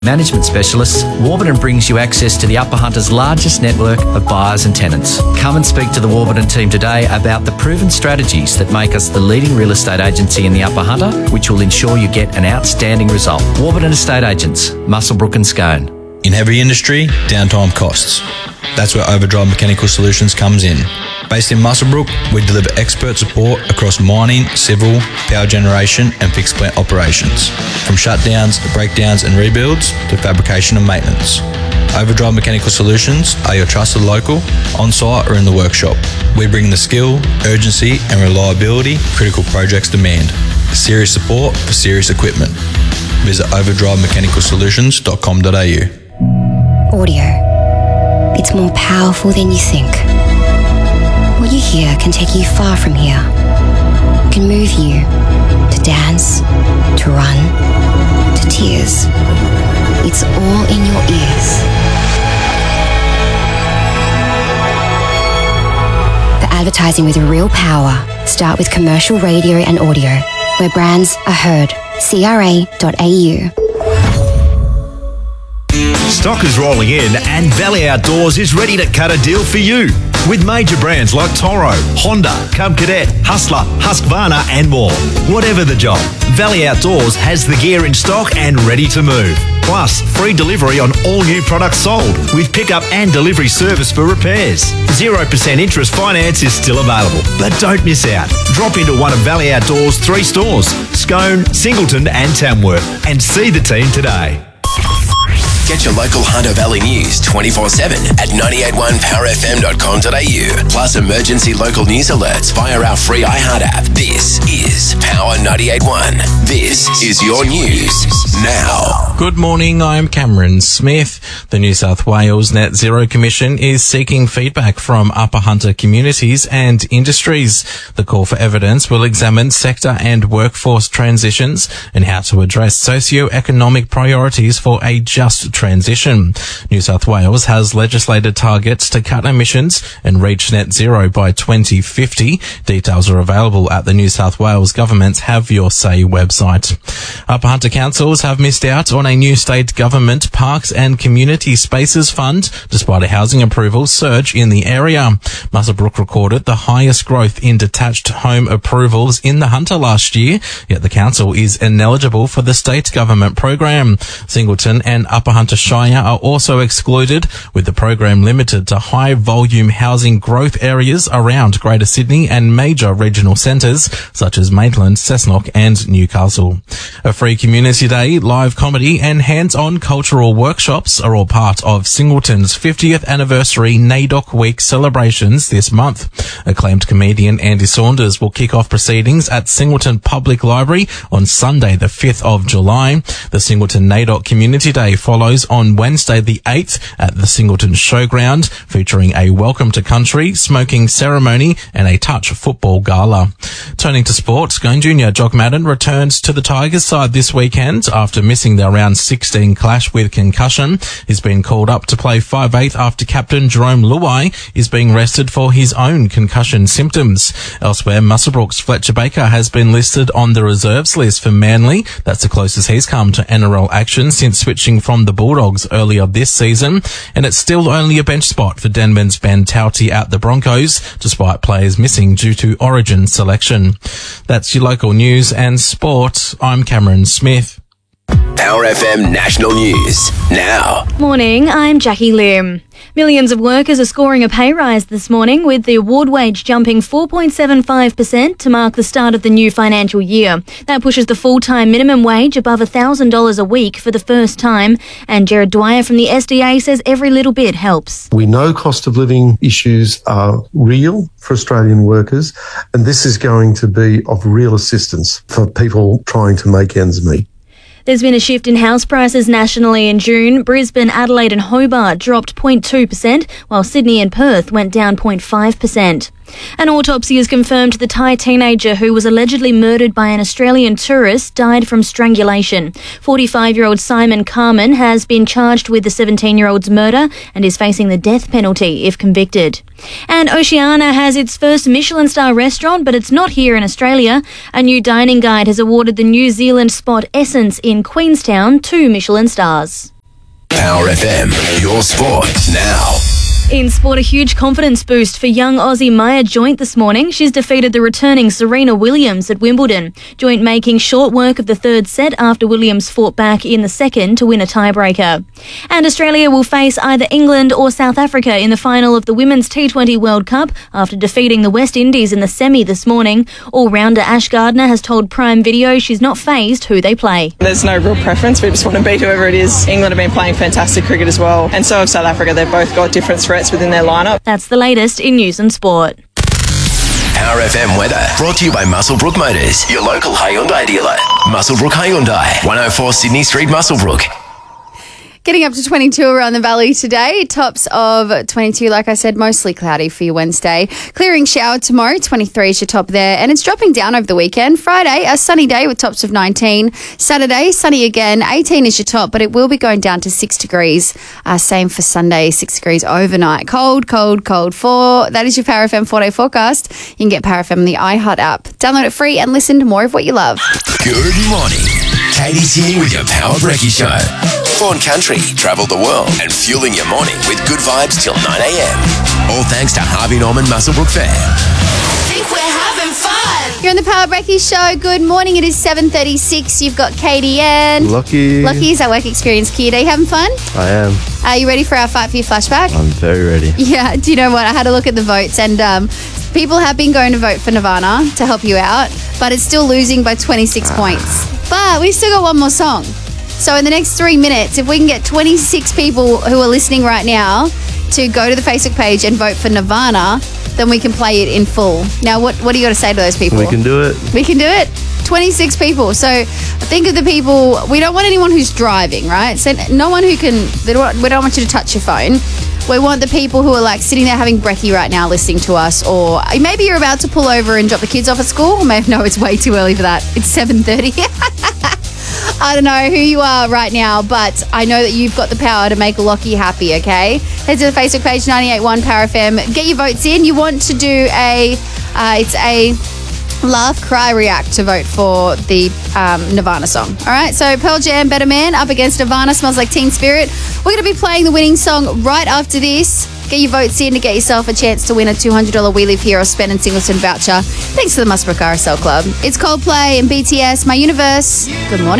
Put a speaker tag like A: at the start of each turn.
A: Management specialists, Warburton brings you access to the Upper Hunter's largest network of buyers and tenants. Come and speak to the Warburton team today about the proven strategies that make us the leading real estate agency in the Upper Hunter, which will ensure you get an outstanding result. Warburton Estate Agents, Muswellbrook and Scone.
B: In heavy industry, downtime costs. That's where Overdrive Mechanical Solutions comes in. Based in Muswellbrook, we deliver expert support across mining, civil, power generation and fixed plant operations. From shutdowns, breakdowns and rebuilds to fabrication and maintenance. Overdrive Mechanical Solutions are your trusted local, on-site or in the workshop. We bring the skill, urgency and reliability critical projects demand. Serious support for serious equipment. Visit overdrivemechanicalsolutions.com.au.
C: Audio. It's more powerful than you think. What you hear can take you far from here. It can move you to dance, to run, to tears. It's all in your ears. For advertising with real power, start with commercial radio and audio, where brands are heard. CRA.au.
D: Stock is rolling in and Valley Outdoors is ready to cut a deal for you. With major brands like Toro, Honda, Cub Cadet, Hustler, Husqvarna and more. Whatever the job, Valley Outdoors has the gear in stock and ready to move. Plus, free delivery on all new products sold with pickup and delivery service for repairs. 0% interest finance is still available, but don't miss out. Drop into one of Valley Outdoors' 3 stores, Scone, Singleton and Tamworth, and see the team today.
E: Get your local Hunter Valley news 24/7 at 981powerfm.com.au. Plus emergency local news alerts via our free iHeart app. This is Power 98.1. This is your news now.
F: Good morning, I'm Cameron Smith. The New South Wales Net Zero Commission is seeking feedback from Upper Hunter communities and industries. The call for evidence will examine sector and workforce transitions and how to address socio-economic priorities for a just transition. New South Wales has legislated targets to cut emissions and reach net zero by 2050. Details are available at the New South Wales Government's Have Your Say website. Upper Hunter councils have missed out on a new state government Parks and Community Spaces Fund, despite a housing approval surge in the area. Muswellbrook recorded the highest growth in detached home approvals in the Hunter last year, yet the council is ineligible for the state government program. Singleton and Upper Hunter Shire are also excluded, with the program limited to high-volume housing growth areas around Greater Sydney and major regional centres such as Maitland, Cessnock and Newcastle. A free community day, live comedy and hands-on cultural workshops are all part of Singleton's 50th anniversary NAIDOC Week celebrations this month. Acclaimed comedian Andy Saunders will kick off proceedings at Singleton Public Library on Sunday the 5th of July. The Singleton NAIDOC Community Day follows on Wednesday the 8th at the Singleton Showground, featuring a welcome to country, smoking ceremony and a touch football gala. Turning to sports, Scone Junior Jock Madden returns to the Tigers side this weekend after missing their round 16 clash with concussion. He's been called up to play 5/8 after captain Jerome Luai is being rested for his own concussion symptoms. Elsewhere, Muswellbrook's Fletcher Baker has been listed on the reserves list for Manly. That's the closest he's come to NRL action since switching from the Bulldogs earlier this season, and it's still only a bench spot for Denman's Ben Tauti at the Broncos, despite players missing due to Origin selection. That's your local news and sport. I'm Cameron Smith.
E: Power FM National News now.
G: Morning, I'm Jackie Lim. Millions of workers are scoring a pay rise this morning, with the award wage jumping 4.75% to mark the start of the new financial year. That pushes the full-time minimum wage above $1,000 a week for the first time, and Gerard Dwyer from the SDA says every little bit helps.
H: We know cost of living issues are real for Australian workers, and this is going to be of real assistance for people trying to make ends meet.
G: There's been a shift in house prices nationally in June. Brisbane, Adelaide and Hobart dropped 0.2%, while Sydney and Perth went down 0.5%. An autopsy has confirmed the Thai teenager who was allegedly murdered by an Australian tourist died from strangulation. 45-year-old Simon Carmen has been charged with the 17-year-old's murder and is facing the death penalty if convicted. And Oceania has its first Michelin star restaurant, but it's not here in Australia. A new dining guide has awarded the New Zealand spot Essence in Queenstown 2 Michelin stars.
E: Power FM, your sport now.
G: In sport, a huge confidence boost for young Aussie Maya Joint this morning. She's defeated the returning Serena Williams at Wimbledon. Joint making short work of the third set after Williams fought back in the second to win a tiebreaker. And Australia will face either England or South Africa in the final of the Women's T20 World Cup after defeating the West Indies in the semi this morning. All-rounder Ash Gardner has told Prime Video she's not fazed who they play.
I: There's no real preference. We just want to beat whoever it is. England have been playing fantastic cricket as well, and so have South Africa. They've both got different threats within their lineup.
G: That's the latest in news and sport.
E: Power FM weather brought to you by Muswellbrook Motors, your local Hyundai dealer. Muswellbrook Hyundai, 104 Sydney Street, Muswellbrook.
J: Getting up to 22 around the valley today. Tops of 22, like I said, mostly cloudy for your Wednesday. Clearing shower tomorrow, 23 is your top there. And it's dropping down over the weekend. Friday, a sunny day with tops of 19. Saturday, sunny again, 18 is your top, but it will be going down to 6 degrees. Same for Sunday, 6 degrees overnight. Cold. That is your Power FM 4-day forecast. You can get Power FM on the iHeart app. Download it free and listen to more of what you love.
E: Good morning. Katie's here with your Power Brekkie Show. Born country, travel the world, and fueling your morning with good vibes till 9 a.m. All thanks to Harvey Norman Muswellbrook Fair.
J: Think we're having fun. You're on the Power Brekkie Show. Good morning. It is 7:36. You've got Katie and
K: Lucky.
J: Lucky is our work experience kid. Are you having fun?
K: I am.
J: Are you ready for our Fight For You flashback?
K: I'm very ready.
J: Yeah. Do you know what? I had a look at the votes and people have been going to vote for Nirvana to help you out, but it's still losing by 26 points. But we've still got one more song. So in the next 3 minutes, if we can get 26 people who are listening right now to go to the Facebook page and vote for Nirvana, then we can play it in full. Now, what do you got to say to those people?
K: We can do it.
J: We can do it. 26 people. So think of the people. We don't want anyone who's driving, right? So no one who can. We don't want you to touch your phone. We want the people who are like sitting there having brekkie right now listening to us, or maybe you're about to pull over and drop the kids off at school. Or maybe, no, it's way too early for that. It's 7:30. I don't know who you are right now, but I know that you've got the power to make Lockie happy, okay? Head to the Facebook page, 98.1 Power FM. Get your votes in. You want to do it's a laugh, cry, react to vote for the Nirvana song. All right, so Pearl Jam, Better Man, up against Nirvana, Smells Like Teen Spirit. We're going to be playing the winning song right after this. Get your votes in to get yourself a chance to win a $200 We Live Here or Spend in Singleton voucher. Thanks to the Muswellbrook RSL Club. It's Coldplay and BTS, My Universe. Good morning.